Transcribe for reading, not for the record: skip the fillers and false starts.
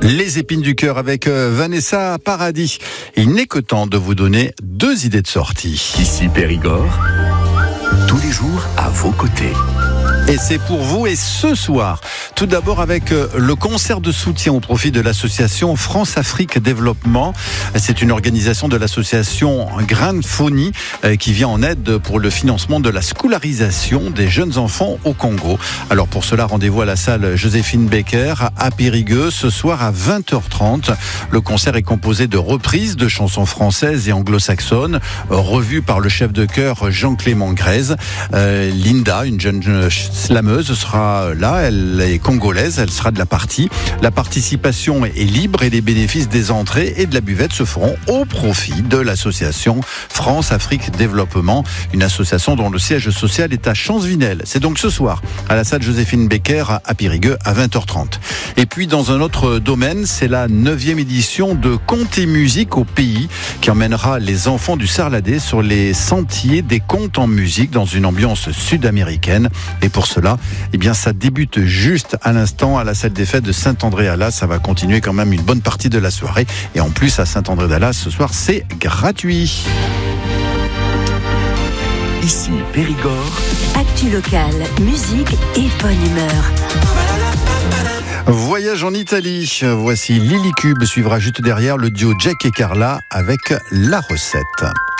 Les épines du cœur avec Vanessa Paradis. Il n'est que temps de vous donner 2 idées de sortie. Ici Périgord, tous les jours à vos côtés. Et c'est pour vous et ce soir. Tout d'abord avec le concert de soutien au profit de l'association France-Afrique Développement. C'est une organisation de l'association Grain Foni qui vient en aide pour le financement de la scolarisation des jeunes enfants au Congo. Alors pour cela, rendez-vous à la salle Joséphine Baker à Périgueux ce soir à 20h30. Le concert est composé de reprises de chansons françaises et anglo-saxonnes revues par le chef de chœur Jean-Clément Grèze. Linda, une jeune slameuse, sera là, elle est congolaise, elle sera de la partie. La participation est libre et les bénéfices des entrées et de la buvette se feront au profit de l'association France-Afrique Développement, une association dont le siège social est à Champs-Vinel. C'est donc ce soir à la salle Joséphine Baker à Périgueux à 20h30. Et puis dans un autre domaine, c'est la 9e édition de Contes et musique au pays qui emmènera les enfants du Sarladé sur les sentiers des contes en musique dans une ambiance sud-américaine. Et pour cela, ça débute juste à l'instant à la salle des fêtes de Saint-André-à-Las. Ça va continuer quand même une bonne partie de la soirée. Et en plus, à Saint-André-d'Alas, ce soir, c'est gratuit. Ici Périgord. Actu locale, musique et bonne humeur. Voyage en Italie. Voici Lily Cube. Suivra juste derrière le duo Jack et Carla avec La Recette.